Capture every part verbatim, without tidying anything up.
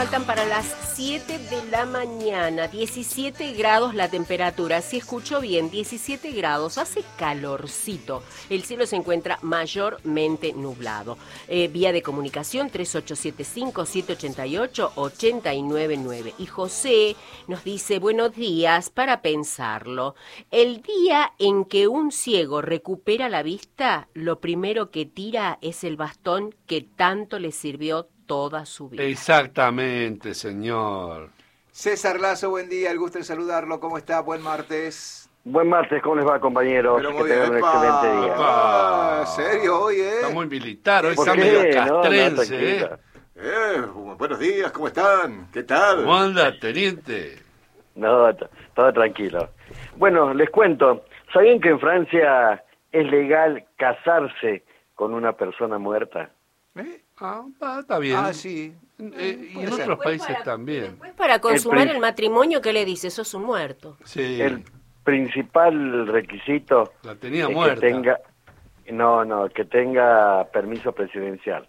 Faltan para las siete de la mañana, diecisiete grados la temperatura, si escucho bien, diecisiete grados, hace calorcito, el cielo se encuentra mayormente nublado. Eh, vía de comunicación tres ocho siete cinco, siete ocho ocho, ocho nueve nueve. Y José nos dice, buenos días, para pensarlo, el día en que un ciego recupera la vista, lo primero que tira es el bastón que tanto le sirvió toda su vida. Exactamente, señor. César Lazo, buen día, el gusto en saludarlo. ¿Cómo está? Buen martes. Buen martes, ¿cómo les va, compañeros? Pero muy que tengan bien. un excelente día. Ah, ¿serio hoy, eh? Está muy militar, hoy ¿Por está qué? medio No, no, castrense, ¿eh? tranquila. Eh, buenos días, ¿cómo están? ¿Qué tal? ¿Cómo anda, teniente? No, t- todo tranquilo. Bueno, les cuento. ¿Sabían que en Francia es legal casarse con una persona muerta? ¿Eh? Ah, ah, está bien. Ah, sí. Eh, y Puede en ser. otros países para, también. Después para consumar El el, prin- matrimonio, ¿qué le dice? Sos un muerto. Sí, El principal requisito la tenía es muerta. que tenga... No, no, que tenga permiso presidencial.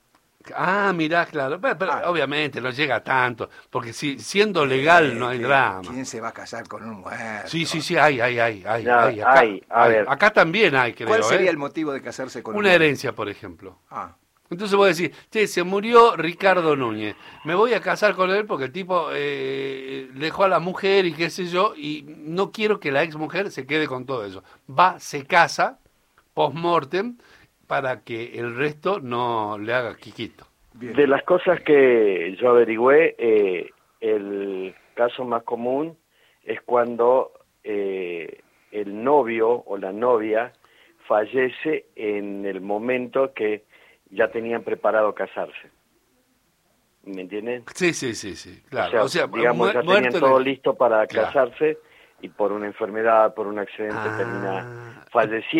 Ah, mirá, claro. Pero, pero Ah. obviamente no llega tanto, porque si siendo legal no hay Eh, drama. ¿Quién se va a casar con un muerto? Sí, sí, sí, hay, hay, hay, hay, Ya, hay, acá, hay, a hay. ver. Acá también hay, creo, ¿Cuál sería ¿eh? el motivo de casarse con un Una muerto? herencia, por ejemplo. Ah, Entonces vos decís, che, se murió Ricardo Núñez, me voy a casar con él porque el tipo eh, dejó a la mujer y qué sé yo, y no quiero que la ex mujer se quede con todo eso. Va, se casa, post-mortem, para que el resto no le haga quiquito. bien. De las cosas que yo averigüé, eh, el caso más común es cuando eh, el novio o la novia fallece en el momento que ya tenían preparado casarse. ¿Me entienden? Sí, sí, sí, sí, claro. O O sea, sea, digamos, mu- ya muerto tenían en todo el- listo para Claro. casarse y por una enfermedad, por un accidente Ah. termina falleciendo.